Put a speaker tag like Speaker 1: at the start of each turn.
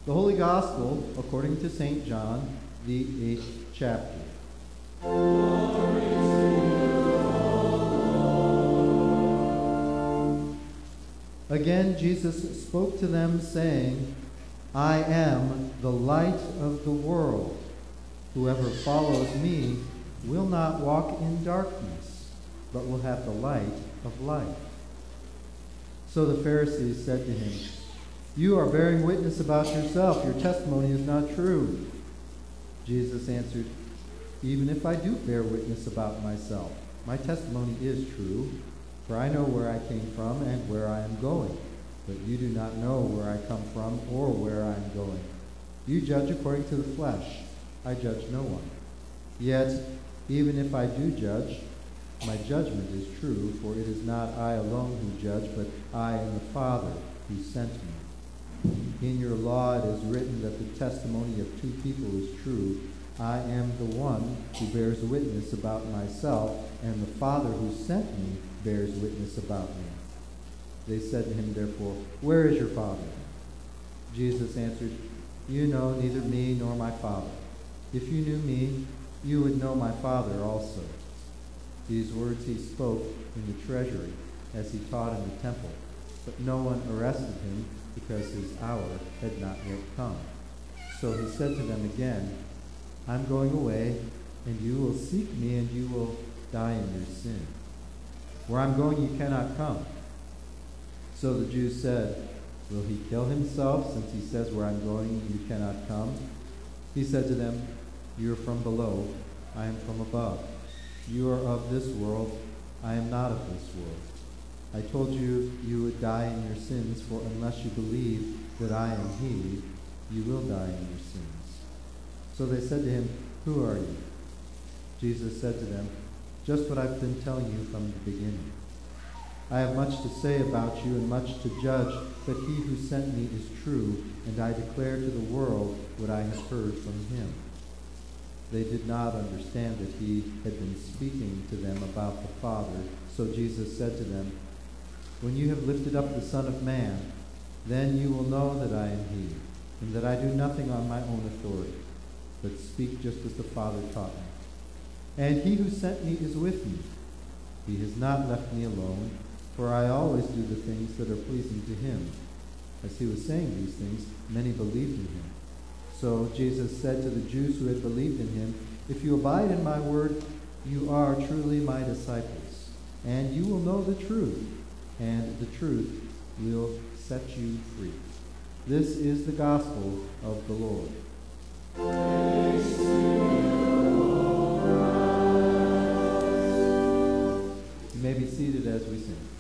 Speaker 1: The Holy Gospel according to St. John, the 8th chapter. Again Jesus spoke to them, saying, I am the light of the world. Whoever follows me will not walk in darkness, but will have the light of life. So the Pharisees said to him, You are bearing witness about yourself. Your testimony is not true. Jesus answered, Even if I do bear witness about myself, my testimony is true, for I know where I came from and where I am going. But you do not know where I come from or where I am going. You judge according to the flesh. I judge no one. Yet, even if I do judge, my judgment is true, for it is not I alone who judge, but I and the Father who sent me. In your law it is written that the testimony of two people is true. I am the one who bears witness about myself, and the Father who sent me bears witness about me. They said to him, therefore, Where is your Father? Jesus answered, You know neither me nor my Father. If you knew me, you would know my Father also. These words he spoke in the treasury as he taught in the temple, but no one arrested him because his hour had not yet come. So he said to them again, I'm going away, and you will seek me, and you will die in your sin. Where I'm going you cannot come. So the Jews said, Will he kill himself, since he says, Where I'm going you cannot come? He said to them, You are from below, I am from above. You are of this world, I am not of this world. I told you you would die in your sins, for unless you believe that I am he, you will die in your sins. So they said to him, Who are you? Jesus said to them, Just what I've been telling you from the beginning. I have much to say about you and much to judge, but he who sent me is true, and I declare to the world what I have heard from him. They did not understand that he had been speaking to them about the Father. So Jesus said to them, When you have lifted up the Son of Man, then you will know that I am he, and that I do nothing on my own authority, but speak just as the Father taught me. And he who sent me is with me. He has not left me alone, for I always do the things that are pleasing to him. As he was saying these things, many believed in him. So Jesus said to the Jews who had believed in him, If you abide in my word, you are truly my disciples, and you will know the truth, and the truth will set you free. This is the gospel of the Lord. Praise to you, O Christ. You may be seated as we sing.